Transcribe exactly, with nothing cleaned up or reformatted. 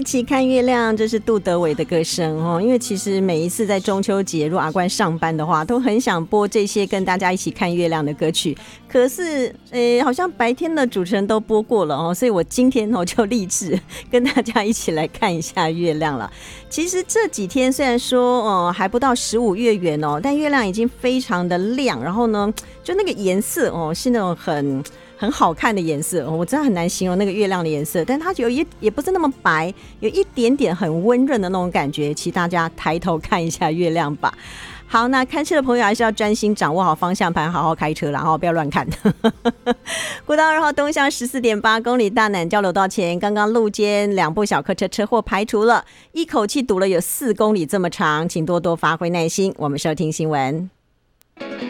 一起看月亮，这是杜德伟的歌声哦。因为其实每一次在中秋节，如果阿关上班的话，都很想播这些跟大家一起看月亮的歌曲。可是，诶，好像白天的主持人都播过了哦，所以我今天哦就立志跟大家一起来看一下月亮了。其实这几天虽然说哦还不到十五月圆哦，但月亮已经非常的亮，然后呢，就那个颜色哦是那种很。很好看的颜色，我真的很难形容那个月亮的颜色，但它有一也不是那么白，有一点点很温润的那种感觉。其实大家抬头看一下月亮吧。好，那开车的朋友还是要专心掌握好方向盘，好好开车啦，然后不要乱看。国道二号东向 十四点八 公里大南交流道前，刚刚路肩两部小客车车祸排除了，一口气堵了有四公里这么长，请多多发挥耐心。我们收听新闻。